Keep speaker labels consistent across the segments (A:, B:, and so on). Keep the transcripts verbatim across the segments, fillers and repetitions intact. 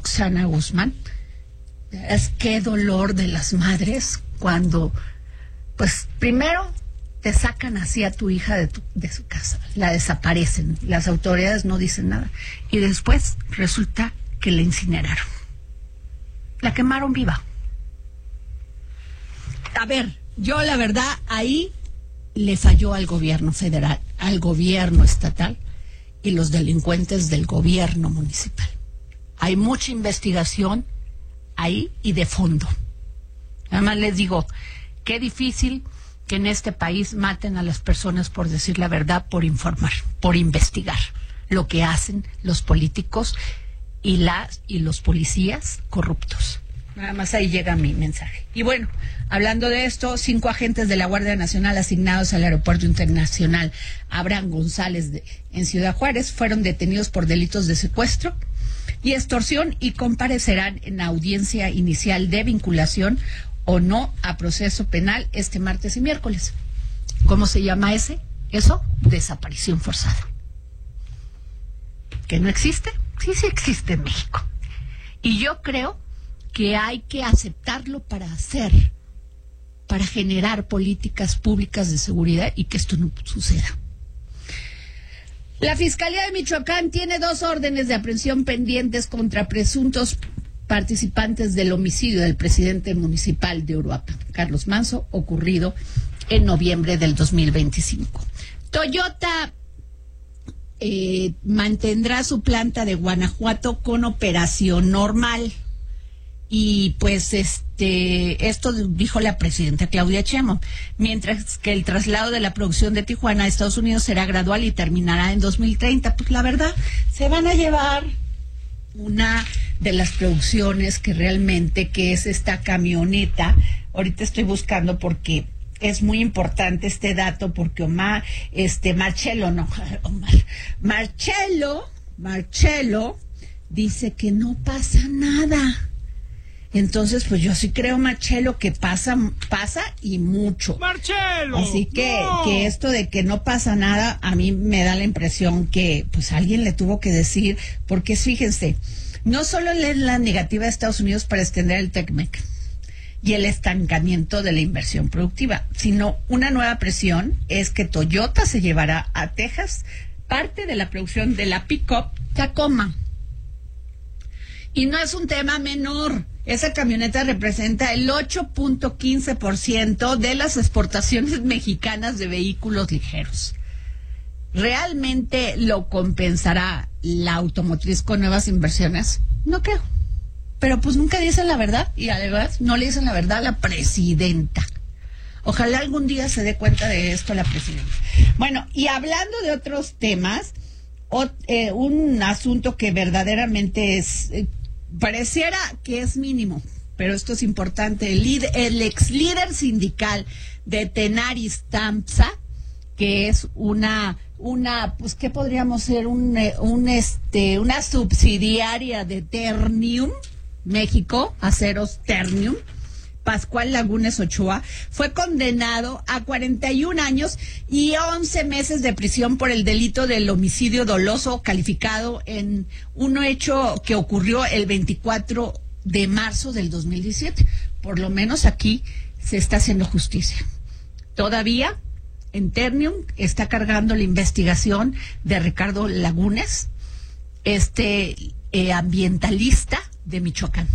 A: Roxana Guzmán. Es qué dolor de las madres cuando, pues, primero te sacan así a tu hija de, tu, de su casa, la desaparecen, las autoridades no dicen nada, y después resulta que la incineraron, la quemaron viva. A ver, yo la verdad ahí le falló al gobierno federal, al gobierno estatal y los delincuentes del gobierno municipal. Hay mucha investigación ahí y de fondo. Además les digo, qué difícil que en este país maten a las personas por decir la verdad, por informar, por investigar lo que hacen los políticos y las y los policías corruptos. Nada más ahí llega mi mensaje. Y bueno, hablando de esto, cinco agentes de la Guardia Nacional asignados al Aeropuerto Internacional Abraham González de, en Ciudad Juárez fueron detenidos por delitos de secuestro y extorsión y comparecerán en audiencia inicial de vinculación o no a proceso penal este martes y miércoles. ¿Cómo se llama ese? Eso, desaparición forzada. ¿Que no existe? Sí, sí existe en México. Y yo creo que hay que aceptarlo para hacer, para generar políticas públicas de seguridad y que esto no suceda. La Fiscalía de Michoacán tiene dos órdenes de aprehensión pendientes contra presuntos participantes del homicidio del presidente municipal de Uruapan, Carlos Manzo, ocurrido en noviembre del dos mil veinticinco. Toyota eh, mantendrá su planta de Guanajuato con operación normal. Y pues este esto dijo la presidenta Claudia Sheinbaum, mientras que el traslado de la producción de Tijuana a Estados Unidos será gradual y terminará en dos mil treinta. Pues la verdad, se van a llevar una de las producciones que realmente, que es esta camioneta. Ahorita estoy buscando porque es muy importante este dato, porque Omar, este Marcelo, no, Omar, Marcelo, Marcelo dice que no pasa nada. Entonces, pues yo sí creo, Marcelo, que pasa, pasa y mucho.
B: ¡Marcelo!
A: Así que,
B: ¡no!
A: que esto de que no pasa nada, a mí me da la impresión que, pues alguien le tuvo que decir, porque fíjense, no solo es la negativa de Estados Unidos para extender el TECMEC y el estancamiento de la inversión productiva, sino una nueva presión es que Toyota se llevará a Texas parte de la producción de la pick-up Tacoma. Y no es un tema menor. Esa camioneta representa el ocho punto quince por ciento de las exportaciones mexicanas de vehículos ligeros. ¿Realmente lo compensará la automotriz con nuevas inversiones? No creo. Pero pues nunca dicen la verdad, y además no le dicen la verdad a la presidenta. Ojalá algún día se dé cuenta de esto la presidenta. Bueno, y hablando de otros temas, o, eh, un asunto que verdaderamente es... Eh, pareciera que es mínimo, pero esto es importante. El, líder, el ex líder sindical de Tenaris Tamsa, que es una, una, pues, ¿qué podríamos ser? Un, un, este, una subsidiaria de Ternium, México, Aceros Ternium, Pascual Lagunes Ochoa, fue condenado a cuarenta y un años y once meses de prisión por el delito del homicidio doloso calificado en un hecho que ocurrió el veinticuatro de marzo del dos mil diecisiete. Por lo menos aquí se está haciendo justicia. Todavía en Ternium está cargando la investigación de Ricardo Lagunes, este eh, ambientalista de Michoacán,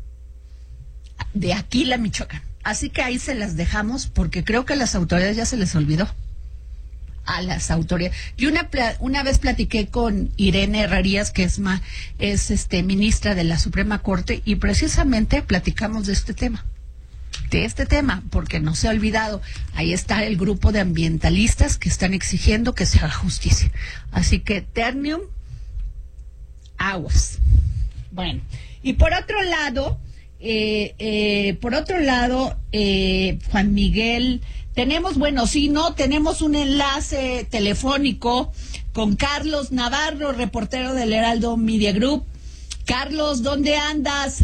A: de Aquila, Michoacán. Así que ahí se las dejamos, porque creo que a las autoridades ya se les olvidó. A las autoridades. Yo una, una vez platiqué con Irene Herrerías, que es, ma, es este, ministra de la Suprema Corte, y precisamente platicamos de este tema. De este tema, porque no se ha olvidado. Ahí está el grupo de ambientalistas que están exigiendo que se haga justicia. Así que Ternium, aguas. Bueno, y por otro lado... Eh, eh, por otro lado, eh, Juan Miguel, tenemos, bueno, sí, no, tenemos un enlace telefónico con Carlos Navarro, reportero del Heraldo Media Group. Carlos, ¿dónde andas?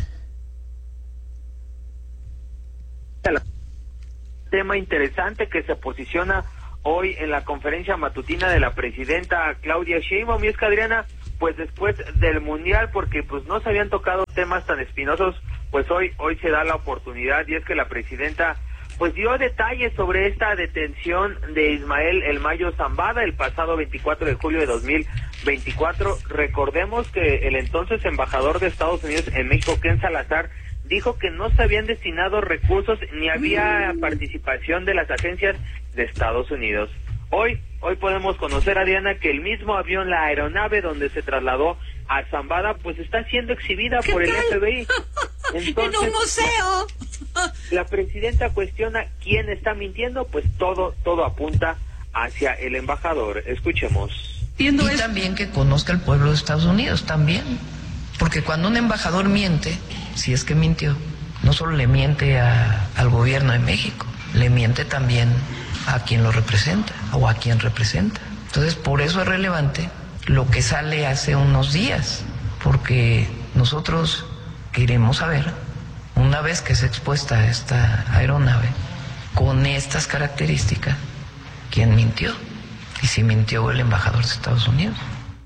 C: Tema interesante que se posiciona hoy en la conferencia matutina de la presidenta Claudia Sheinbaum. Y es que, Adriana, pues después del Mundial, porque pues no se habían tocado temas tan espinosos, pues hoy hoy se da la oportunidad, y es que la presidenta pues dio detalles sobre esta detención de Ismael El Mayo Zambada el pasado veinticuatro de julio de dos mil veinticuatro. Recordemos que el entonces embajador de Estados Unidos en México, Ken Salazar, dijo que no se habían destinado recursos ni había participación de las agencias de Estados Unidos. Hoy, hoy podemos conocer, Adriana, que el mismo avión, la aeronave donde se trasladó a Zambada, pues está siendo exhibida por el F B I.
A: Entonces, en un museo.
C: La presidenta cuestiona quién está mintiendo, pues todo, todo apunta hacia el embajador. Escuchemos.
B: Y también que conozca el pueblo de Estados Unidos también, porque cuando un embajador miente, si es que mintió, no solo le miente a, al gobierno de México, le miente también a quien lo representa o a quien representa. Entonces, por eso es relevante lo que sale hace unos días, porque nosotros queremos saber, una vez que se expuesta esta aeronave con estas características, quién mintió y si mintió el embajador de Estados Unidos.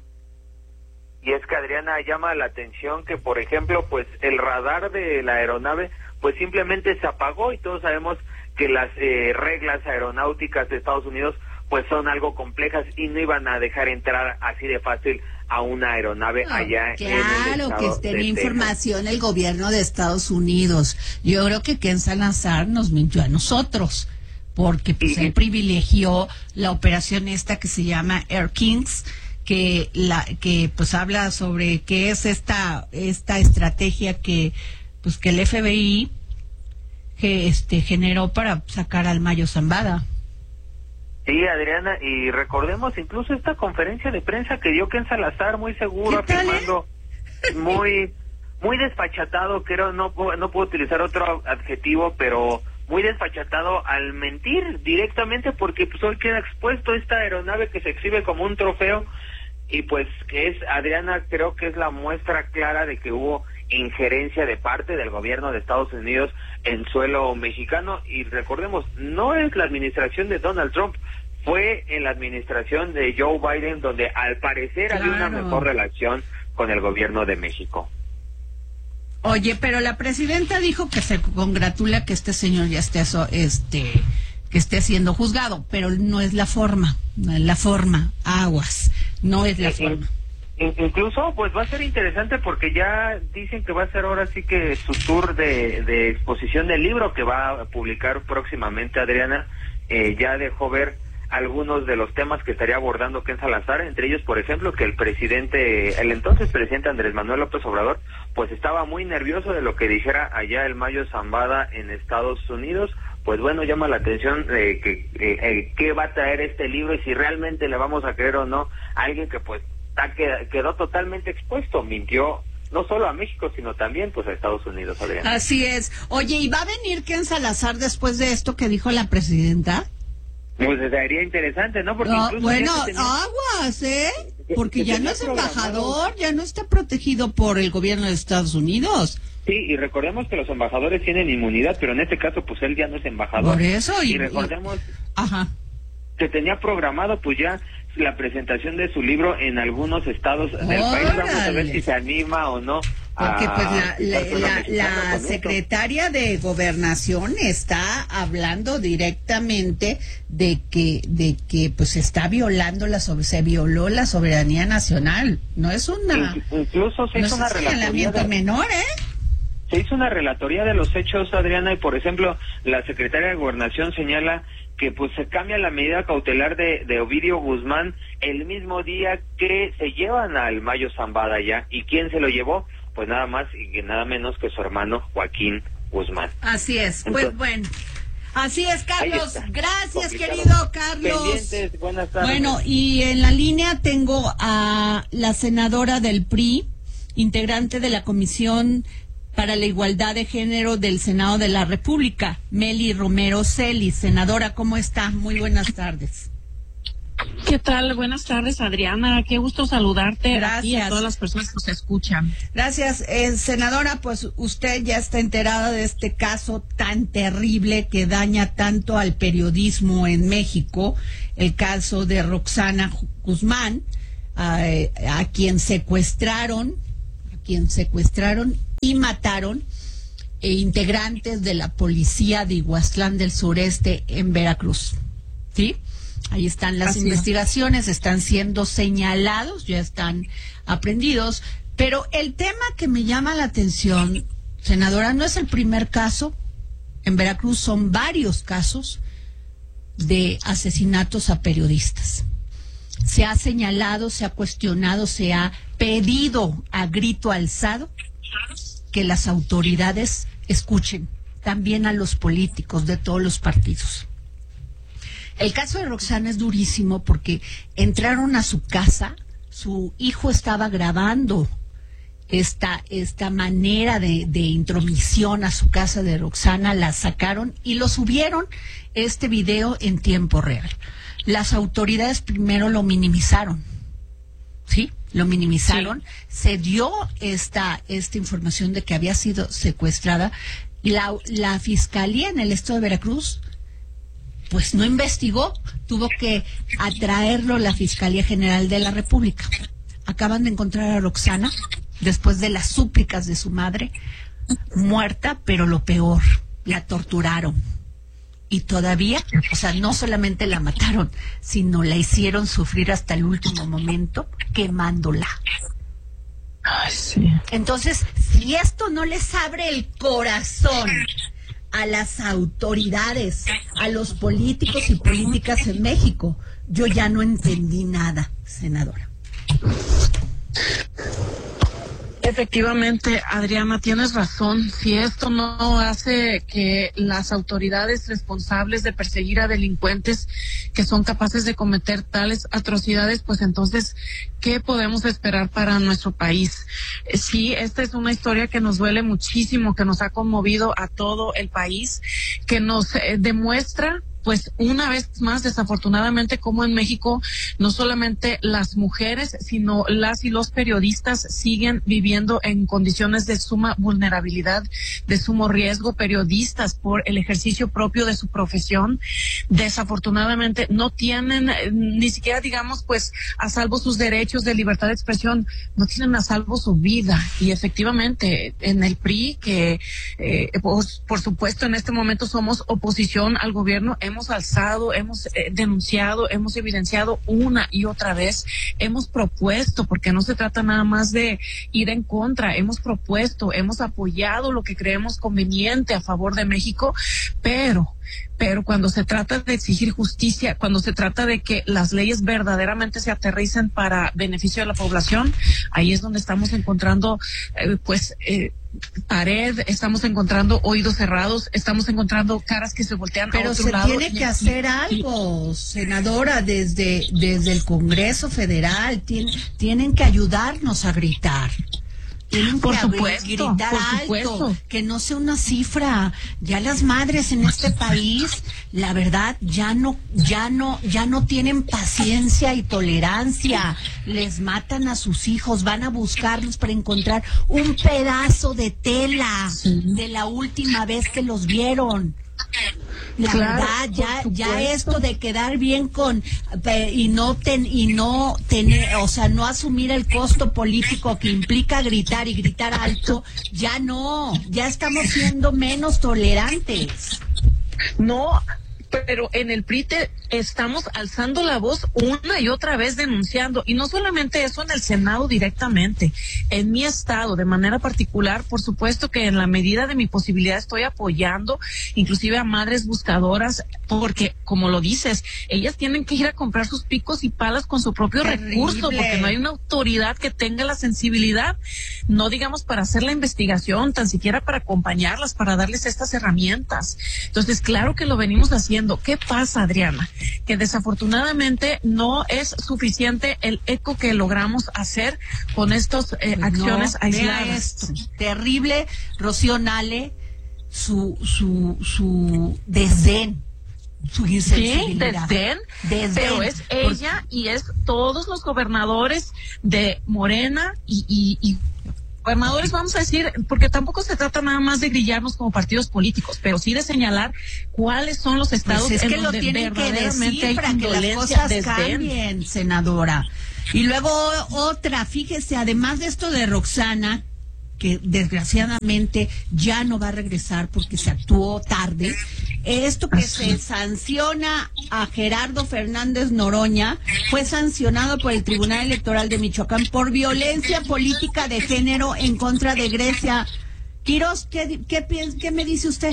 C: Y es que, Adriana, llama la atención que, por ejemplo, pues el radar de la aeronave pues simplemente se apagó, y todos sabemos que las eh, reglas aeronáuticas de Estados Unidos pues son algo complejas y no iban a dejar entrar así de fácil a una aeronave
A: no,
C: allá
A: claro,
C: en el estado
A: que esté en
C: Texas.
A: información el gobierno de Estados Unidos. Yo creo que Ken Salazar nos mintió a nosotros, porque pues
C: y,
A: él privilegió la operación esta que se llama Air Kings, que la que pues habla sobre qué es esta esta estrategia que pues que el F B I que este generó para sacar al Mayo Zambada.
C: Sí, Adriana, y recordemos incluso esta conferencia de prensa que dio Ken Salazar, muy seguro, afirmando, eh? muy muy desfachatado, creo, no, no puedo utilizar otro adjetivo, pero muy desfachatado al mentir directamente, porque pues hoy queda expuesto esta aeronave que se exhibe como un trofeo, y pues que es, Adriana, creo que es la muestra clara de que hubo injerencia de parte del gobierno de Estados Unidos en suelo mexicano. Y recordemos, no es la administración de Donald Trump, fue en la administración de Joe Biden donde al parecer claro. había una mejor relación con el gobierno de México.
A: Oye, pero la presidenta dijo que se congratula que este señor ya esté eso, este que esté siendo juzgado, pero no es la forma, no es la forma, aguas, no es la
C: eh,
A: forma.
C: Incluso, pues va a ser interesante porque ya dicen que va a ser ahora sí que su tour de, de exposición del libro que va a publicar próximamente, Adriana. Eh, ya dejó ver algunos de los temas que estaría abordando Ken Salazar, entre ellos, por ejemplo, que el presidente, el entonces presidente Andrés Manuel López Obrador, pues estaba muy nervioso de lo que dijera allá el Mayo Zambada en Estados Unidos. Pues bueno, llama la atención eh, que eh, eh, qué va a traer este libro y si realmente le vamos a creer o no a alguien que pues quedó totalmente expuesto, mintió no solo a México, sino también pues a Estados Unidos, Adriana.
A: Así es. Oye, ¿y va a venir Ken Salazar después de esto que dijo la presidenta?
C: Pues sería interesante, ¿no? Porque
A: no,
C: incluso
A: bueno,
C: tenía...
A: aguas, ¿eh? Porque ya no es
C: programado.
A: embajador, ya no está protegido por el gobierno de Estados Unidos.
C: Sí, y recordemos que los embajadores tienen inmunidad, pero en este caso pues él ya no es embajador.
A: Por eso.
C: Y,
A: y
C: recordemos
A: y... Ajá.
C: que tenía programado pues ya la presentación de su libro en algunos estados del
A: ¡Órale!
C: país. Vamos a ver si se anima o no.
A: Porque
C: a
A: pues la, la, la, la
C: con
A: secretaria
C: esto.
A: de Gobernación está hablando directamente de que de que pues se está violando la sobre, se violó la soberanía nacional. No es una
C: incluso se
A: no
C: hizo
A: es
C: una
A: un señalamiento
C: de...
A: menor, ¿eh?
C: Se hizo una relatoría de los hechos, Adriana, y por ejemplo, la secretaria de Gobernación señala que pues se cambia la medida cautelar de, de Ovidio Guzmán el mismo día que se llevan al Mayo Zambada ya. ¿Y quién se lo llevó? Pues nada más y nada menos que su hermano Joaquín Guzmán.
A: Así es,
C: Entonces,
A: pues bueno. Así es, Carlos. Gracias,
C: complicado.
A: Querido Carlos.
C: Pendientes, buenas tardes.
A: Bueno, y en la línea tengo a la senadora del P R I, integrante de la Comisión para la Igualdad de Género del Senado de la República, Meli Romero Celis. Senadora, ¿cómo está? Muy buenas tardes.
D: ¿Qué tal? Buenas tardes, Adriana. Qué gusto saludarte.
A: Gracias.
D: Y a todas las personas que nos escuchan.
A: Gracias. Eh, senadora, pues usted ya está enterada de este caso tan terrible que daña tanto al periodismo en México, el caso de Roxana Guzmán, a, a quien secuestraron, a quien secuestraron y mataron e integrantes de la policía de Iguaztlán del Sureste en Veracruz. ¿Sí? Ahí están las Así investigaciones, es. están siendo señalados, ya están aprendidos, pero el tema que me llama la atención, senadora, no es el primer caso. En Veracruz son varios casos de asesinatos a periodistas. Se ha señalado, se ha cuestionado, se ha pedido a grito alzado que las autoridades escuchen también a los políticos de todos los partidos. El caso de Roxana es durísimo porque entraron a su casa, su hijo estaba grabando esta, esta manera de, de intromisión a su casa de Roxana, la sacaron y lo subieron este video en tiempo real. Las autoridades primero lo minimizaron, ¿sí? Lo minimizaron, sí. Se dio esta, esta información de que había sido secuestrada. La, la Fiscalía en el estado de Veracruz pues no investigó, tuvo que atraerlo la Fiscalía General de la República. Acaban de encontrar a Roxana, después de las súplicas de su madre, muerta, pero lo peor, la torturaron. Y todavía, o sea, no solamente la mataron, sino la hicieron sufrir hasta el último momento, quemándola.
D: Ay, sí.
A: Entonces, si esto no les abre el corazón a las autoridades, a los políticos y políticas en México, yo ya no entendí nada, senadora.
D: Efectivamente, Adriana, tienes razón. Si esto no hace que las autoridades responsables de perseguir a delincuentes que son capaces de cometer tales atrocidades, pues entonces, ¿qué podemos esperar para nuestro país? Sí, esta es una historia que nos duele muchísimo, que nos ha conmovido a todo el país, que nos eh, demuestra pues una vez más, desafortunadamente, como en México, no solamente las mujeres, sino las y los periodistas siguen viviendo en condiciones de suma vulnerabilidad, de sumo riesgo. Periodistas, por el ejercicio propio de su profesión, desafortunadamente no tienen eh, ni siquiera, digamos, pues a salvo sus derechos de libertad de expresión, no tienen a salvo su vida. Y efectivamente, en el P R I, que eh, por, por supuesto en este momento somos oposición al gobierno, hemos alzado, hemos eh, denunciado, hemos evidenciado una y otra vez, hemos propuesto, porque no se trata nada más de ir en contra, hemos propuesto, hemos apoyado lo que creemos conveniente a favor de México, pero pero cuando se trata de exigir justicia, cuando se trata de que las leyes verdaderamente se aterricen para beneficio de la población, ahí es donde estamos encontrando eh, pues eh, pared, estamos encontrando oídos cerrados, estamos encontrando caras que se voltean
A: pero
D: a otro lado.
A: Pero se tiene que hacer algo, senadora, desde desde el Congreso Federal, tiene, tienen que ayudarnos a gritar. Tienen
D: por
A: que
D: supuesto,
A: gritar
D: por
A: alto,
D: supuesto.
A: Que no sea una cifra. Ya las madres en este país, la verdad, ya no, ya no, ya no tienen paciencia y tolerancia. Les matan a sus hijos, van a buscarlos para encontrar un pedazo de tela de la última vez que los vieron. La
D: claro,
A: verdad, ya, ya esto de quedar bien con eh, y no ten, y no tener, o sea, no asumir el costo político que implica gritar y gritar alto, ya no, ya estamos siendo menos tolerantes.
D: No, pero en el P R I te estamos alzando la voz una y otra vez denunciando, y no solamente eso en el Senado directamente, en mi estado de manera particular, por supuesto que en la medida de mi posibilidad estoy apoyando inclusive a madres buscadoras, porque como lo dices, ellas tienen que ir a comprar sus picos y palas con su propio Terrible. recurso, porque no hay una autoridad que tenga la sensibilidad, no digamos para hacer la investigación, tan siquiera para acompañarlas, para darles estas herramientas. Entonces, claro que lo venimos haciendo. ¿Qué pasa, Adriana? Que desafortunadamente no es suficiente el eco que logramos hacer con estas eh, acciones
A: no,
D: aisladas.
A: Esto. Terrible, Rocío Nale, su, su, su desdén, su insensibilidad.
D: Sí, desdén,
A: desdén,
D: pero es ella y es todos los gobernadores de Morena y, y, y gobernadores, vamos a decir, porque tampoco se trata nada más de grillarnos como partidos políticos, pero sí de señalar cuáles son los estados
A: pues es
D: en
A: que
D: donde
A: lo tienen que
D: verdaderamente
A: decir
D: hay
A: para que las
D: indolencia,
A: cosas
D: desdén.
A: cambien, senadora. Y luego otra, fíjese, además de esto de Roxana, que desgraciadamente ya no va a regresar porque se actuó tarde, esto que se sanciona a Gerardo Fernández Noroña fue sancionado por el Tribunal Electoral de Michoacán por violencia política de género en contra de Grecia. Quirós, ¿qué, qué, qué me dice usted?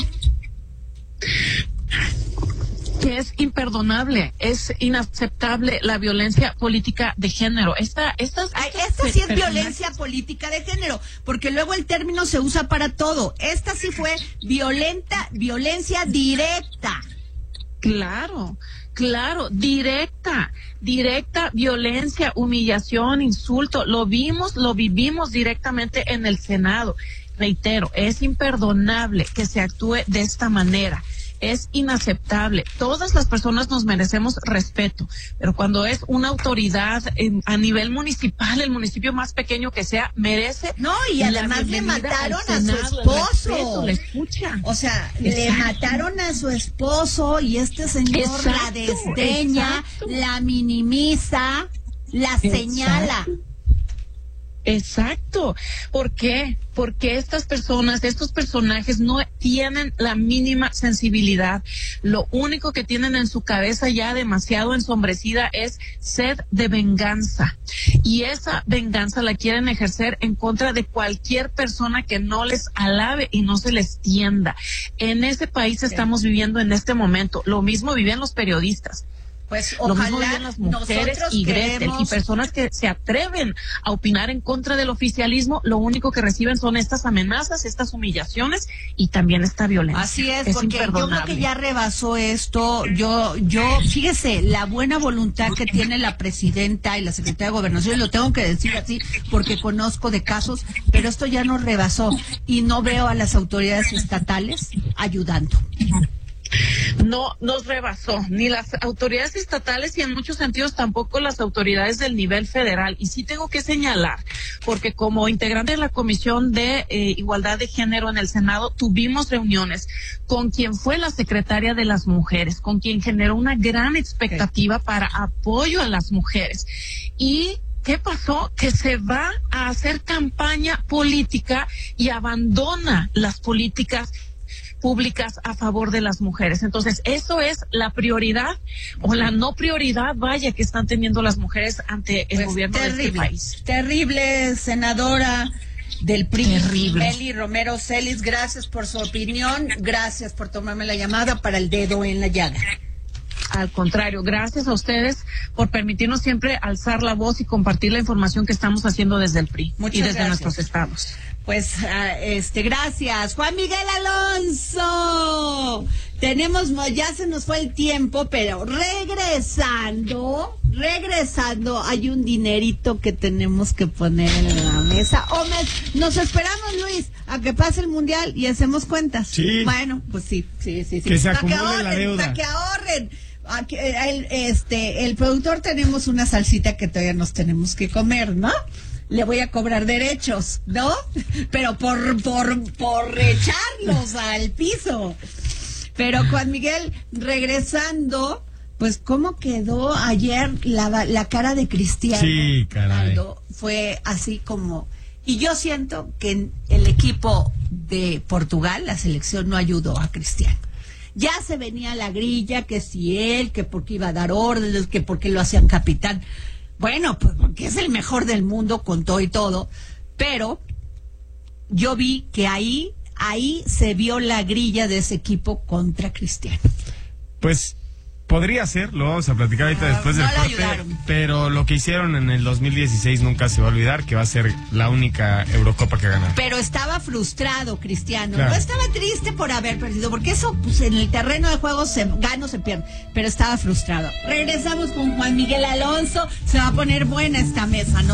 D: Que es imperdonable, es inaceptable la violencia política de género. Esta, esta,
A: Ay, esta sí es violencia política de género, porque luego el término se usa para todo. Esta sí fue violenta, violencia directa.
D: Claro, claro, directa, directa violencia, humillación, insulto. Lo vimos, lo vivimos directamente en el Senado. Reitero, es imperdonable que se actúe de esta manera. Es inaceptable. Todas las personas nos merecemos respeto, pero cuando es una autoridad en, a nivel municipal, el municipio más pequeño que sea, merece.
A: No, y además le mataron a su esposo.
D: Le escucha.
A: O sea,
D: Exacto.
A: Le mataron a su esposo y este señor
D: Exacto,
A: la desdeña,
D: exacto.
A: la minimiza, la
D: Exacto.
A: señala.
D: Exacto. ¿Por qué? Porque estas personas, estos personajes no tienen la mínima sensibilidad. Lo único que tienen en su cabeza ya demasiado ensombrecida es sed de venganza. Y esa venganza la quieren ejercer en contra de cualquier persona que no les alabe y no se les tienda. En ese país estamos viviendo en este momento. Lo mismo viven los periodistas.
A: Pues
D: Lo mismo
A: ojalá
D: viven las mujeres
A: nosotros
D: y Gretel
A: queremos...
D: y personas que se atreven a opinar en contra del oficialismo, lo único que reciben son estas amenazas, estas humillaciones y también esta violencia.
A: Así es,
D: es
A: porque yo creo que ya rebasó esto. Yo, yo, fíjese, la buena voluntad que tiene la presidenta y la secretaria de Gobernación, lo tengo que decir así porque conozco de casos, pero esto ya nos rebasó y no veo a las autoridades estatales ayudando.
D: No nos rebasó, ni las autoridades estatales y en muchos sentidos tampoco las autoridades del nivel federal. Y sí tengo que señalar, porque como integrante de la Comisión de eh, Igualdad de Género en el Senado, tuvimos reuniones con quien fue la secretaria de las mujeres, con quien generó una gran expectativa para apoyo a las mujeres. Y ¿qué pasó? Que se va a hacer campaña política y abandona las políticas públicas a favor de las mujeres. Entonces, eso es la prioridad o la no prioridad, vaya, que están teniendo las mujeres ante el
A: Pues
D: gobierno
A: terrible,
D: de este país.
A: Terrible, senadora del P R I,
D: Terrible.
A: Meli Romero Celis, gracias por su opinión, gracias por tomarme la llamada para el dedo en la llaga.
D: Al contrario, gracias a ustedes por permitirnos siempre alzar la voz y compartir la información que estamos haciendo desde el P R I
A: Muchas
D: y desde
A: gracias.
D: nuestros estados.
A: Pues, uh, este, gracias. Juan Miguel Alonso. Tenemos, ya se nos fue el tiempo, pero regresando, regresando, hay un dinerito que tenemos que poner en la mesa. O me, nos esperamos, Luis, a que pase el mundial y hacemos cuentas.
E: Sí.
A: Bueno, pues sí, sí, sí, sí.
E: Que se
A: Pa'
E: acumule
A: ahorren,
E: la deuda.
A: Para que ahorren. Aquí, el, este, el productor tenemos una salsita que todavía nos tenemos que comer, ¿no? Le voy a cobrar derechos, ¿no? Pero por, por, por echarlos al piso. Pero Juan Miguel, regresando, pues cómo quedó ayer la, la cara de Cristiano.
E: Sí, caray.
A: Ronaldo, fue así como... Y yo siento que el equipo de Portugal, la selección, no ayudó a Cristiano. Ya se venía la grilla, que si él, que porque iba a dar órdenes, que porque lo hacían capitán. Bueno, pues porque es el mejor del mundo con todo y todo, pero yo vi que ahí, ahí se vio la grilla de ese equipo contra Cristiano.
E: Pues podría ser, lo vamos a platicar ahorita
A: No,
E: después
A: no
E: del
A: le
E: corte,
A: ayudaron.
E: pero lo que hicieron en el dos mil dieciséis nunca se va a olvidar, que va a ser la única Eurocopa que ganan.
A: Pero estaba frustrado Cristiano,
E: Claro.
A: no estaba triste por haber perdido, porque eso pues en el terreno de juego se gana o se pierde, pero estaba frustrado. Regresamos con Juan Miguel Alonso, se va a poner buena esta mesa, ¿no?